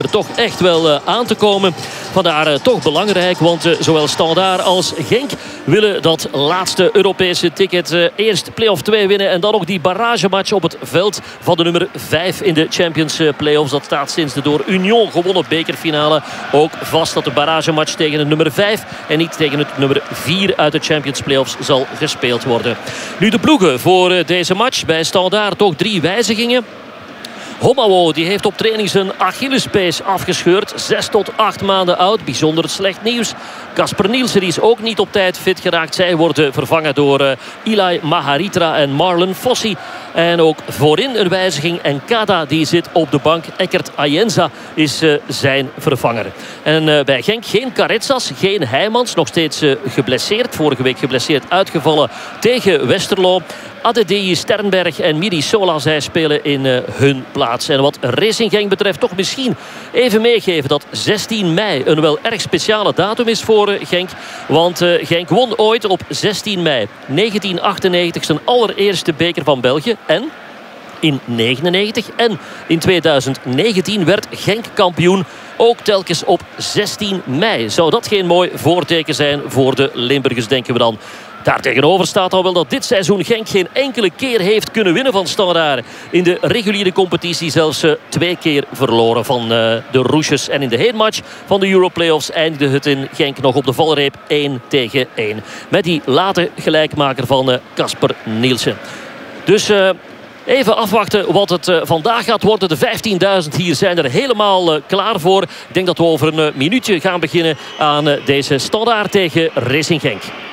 er toch echt wel aan te komen. Vandaar toch belangrijk, want zowel Standaard als Genk willen dat laatste Europese ticket. Eerst play-off 2 winnen en dan ook die barragematch op het veld van de nummer 5 in de Champions Playoffs. Dat staat sinds de door Union gewonnen bekerfinale ook vast, dat de barragematch tegen het nummer 5 en niet tegen het nummer 4 uit de Champions Playoffs zal gespeeld worden. Nu de ploegen voor deze match. Bij Standaard toch 3 wijzigingen. Homawo die heeft op training zijn Achillespees afgescheurd. 6 tot 8 maanden oud. Bijzonder slecht nieuws. Casper Nielsen die is ook niet op tijd fit geraakt. Zij worden vervangen door Eli Maharitra en Marlon Fossi. En ook voorin een wijziging. En Kada die zit op de bank. Eckert Ayenza is zijn vervanger. En bij Genk geen Karetsas, geen Heijmans. Nog steeds geblesseerd. Vorige week geblesseerd uitgevallen tegen Westerlo. Adedeyi, Sternberg en Miri Sola, zij spelen in hun plaats. En wat Racing Genk betreft toch misschien even meegeven dat 16 mei een wel erg speciale datum is voor Genk. Want Genk won ooit op 16 mei 1998 zijn allereerste beker van België. En in 1999 en in 2019 werd Genk kampioen. Ook telkens op 16 mei. Zou dat geen mooi voorteken zijn voor de Limburgers, denken we dan. Daartegenover staat al wel dat dit seizoen Genk geen enkele keer heeft kunnen winnen van Standaard. In de reguliere competitie zelfs 2 keer verloren van de Roesjes. En in de heenmatch van de Europlayoffs eindigde het in Genk nog op de valreep 1-1. Met die late gelijkmaker van Casper Nielsen. Dus even afwachten wat het vandaag gaat worden. De 15.000 hier zijn er helemaal klaar voor. Ik denk dat we over een minuutje gaan beginnen aan deze Standaard tegen Racing Genk.